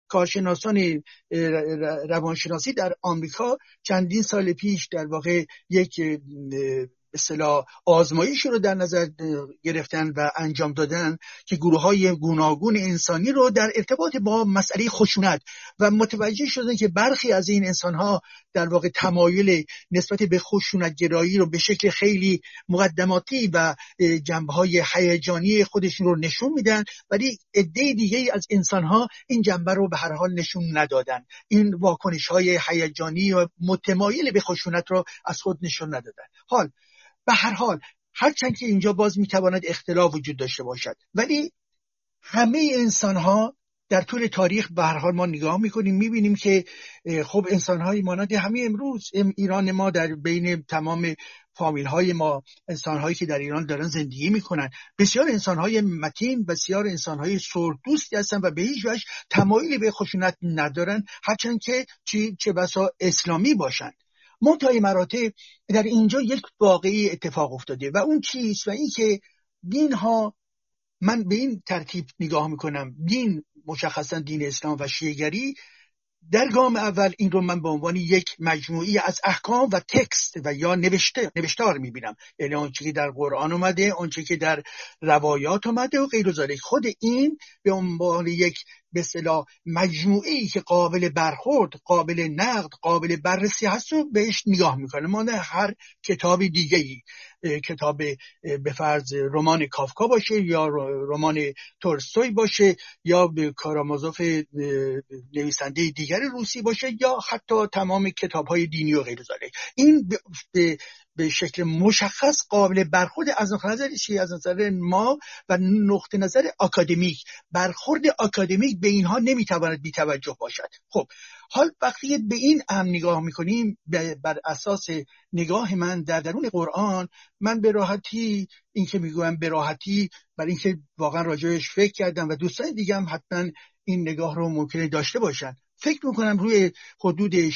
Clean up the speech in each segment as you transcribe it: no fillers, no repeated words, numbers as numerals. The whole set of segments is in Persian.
کارشناسان روانشناسی در آمریکا چندین سال پیش در واقع یک اصطلاح آزمایش رو در نظر گرفتن و انجام دادن که گروه‌های گوناگون انسانی رو در ارتباط با مسئله خشونت و متوجه شدن که برخی از این انسان‌ها در واقع تمایل نسبت به خشونت گرایی رو به شکل خیلی مقدماتی و جنبه‌های هیجانی خودشون رو نشون میدن، ولی عده دیگه از انسان‌ها این جنبه رو به هر حال نشون ندادن. این واکنش‌های هیجانی و متمایل به خشونت رو از خود نشون ندادن. حال به هر حال هرچند که اینجا باز میتواند اختلاف وجود داشته باشد، ولی همه انسان‌ها در طول تاریخ به هر حال ما نگاه میکنیم میبینیم که خب انسان‌های مانند همین امروز ایران ما در بین تمام فامیل‌های ما، انسان‌هایی که در ایران دارن زندگی میکنن، بسیار انسان‌های متین، بسیار انسان‌های صلح‌دوستی هستن و به هیچ وجه تمایلی به خشونت ندارن، هرچند که چه بسا اسلامی باشند. منتهای مراتب در اینجا یک واقعی اتفاق افتاده و اون چیست؟ و این که دین ها، من به این ترتیب نگاه میکنم، دین مشخصا دین اسلام و شیعه‌گری در گام اول این رو من به عنوان یک مجموعی از احکام و تکست و یا نوشتار میبینم، یعنی آنچه که در قرآن اومده، آنچه که در روایات اومده و غیر ذالک. خود این به عنوان یک به اصطلاح مجموعه‌ای که قابل برخورد، قابل نقد، قابل بررسی هست و بهش نگاه میکنه. ما نه هر کتاب دیگه‌ای، کتاب به فرض رمان کافکا باشه یا رمان تولستوی باشه یا کارامازوف نویسنده دیگر روسی باشه یا حتی تمام کتاب‌های دینی و غیر ذالک، این به شکل مشخص قابل برخورد از نظر چی؟ از نظر ما و نقطه نظر آکادمیک. برخورد آکادمیک به اینها نمیتواند بی توجه باشد. خب حال وقتی به این نگاه میکنیم، بر اساس نگاه من در درون قرآن، من به راحتی این که میگویم به راحتی، برای اینکه واقعا راجعش فکر کردم و دوستان دیگه هم حتما این نگاه رو ممکنه داشته باشن، فکر میکنم روی حدود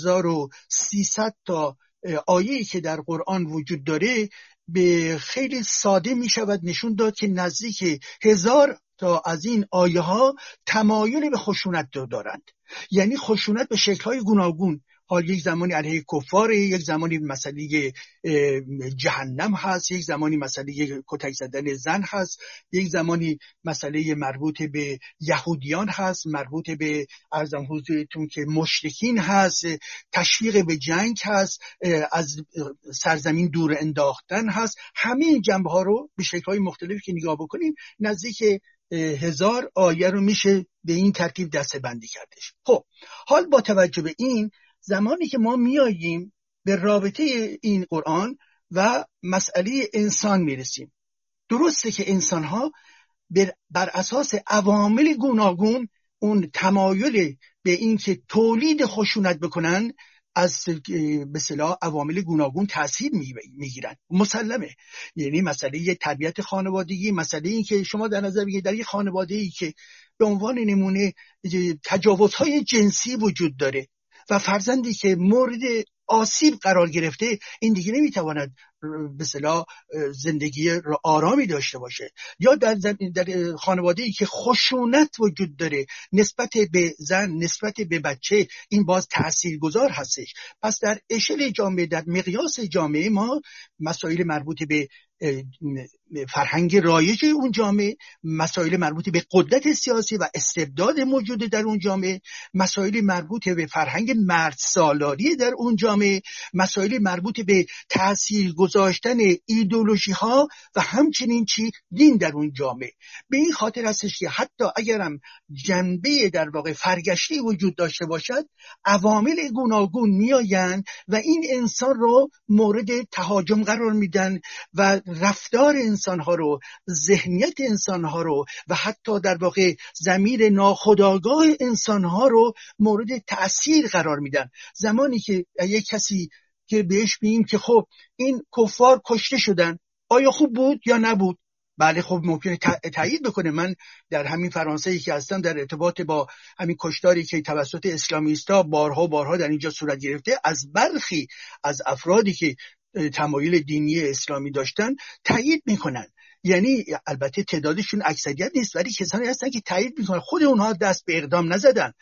6300 تا آیه‌ای که در قرآن وجود داره به خیلی ساده می شود نشون داد که نزدیک 1000 تا از این آیه ها تمایل به خشونت دارند. یعنی خشونت به شکل‌های گوناگون. حال یک زمانی علیه کفاره، یک زمانی مسئله جهنم هست، یک زمانی مسئله کتک زدن زن هست، یک زمانی مسئله مربوط به یهودیان هست، مربوط به ارزم حضورتون که مشرکین هست، تشویق به جنگ هست، از سرزمین دور انداختن هست. همه این جنبه ها رو به شکل‌های مختلفی که نگاه بکنیم نزدیک 1000 آیه رو میشه به این ترتیب دسته بندی کردش. خب حال با توجه به این، زمانی که ما میاییم به رابطه این قرآن و مسئله انسان میرسیم، درسته که انسان‌ها بر اساس عوامل گوناگون اون تمایل به این که تولید خشونت بکنن از به اصطلاح عوامل گوناگون تأثیر میگیرن، مسلمه. یعنی مسئله تربیت خانوادگی، مسئله این که شما در نظر بگیرید در یک خانواده‌ای که به عنوان نمونه تجاوزهای جنسی وجود داره و فرزندی که مورد آسیب قرار گرفته، این دیگه نمیتواند به اصطلاح زندگی آرامی داشته باشه. یا در خانواده‌ای که خشونت وجود داره نسبت به زن، نسبت به بچه، این باز تاثیرگذار هستش. پس در اشل جامعه، در مقیاس جامعه ما، مسائل مربوط به فرهنگ رایج اون جامعه، مسائل مربوط به قدرت سیاسی و استبداد موجود در اون جامعه، مسائل مربوط به فرهنگ مرد سالاری در اون جامعه، مسائل مربوط به تأثیر گذاشتن ایدئولوژی ها و همچنین دین در اون جامعه. به این خاطر هستش که حتی اگرم جنبه در واقع فرگشتی وجود داشته باشد، عوامل گوناگون میآیند و این انسان رو مورد تهاجم قرار میدن و رفتار انسانها رو، ذهنیت انسانها رو و حتی در واقع ضمیر ناخودآگاه انسانها رو مورد تأثیر قرار میدن. زمانی که یک کسی که بهش بگیم که خب این کفار کشته شدن، آیا خوب بود یا نبود؟ بله خب ممکنه تایید بکنه. من در همین فرانسه‌ای که هستم در ارتباط با همین کشتاری که توسط اسلامیستا بارها در اینجا صورت گرفته، از برخی از افرادی که تمایل دینی اسلامی داشتن تایید میکنن. یعنی البته تعدادشون اکثریت نیست، ولی کسانی هستن که تایید میکنن. خود اونها دست به اقدام نزدن.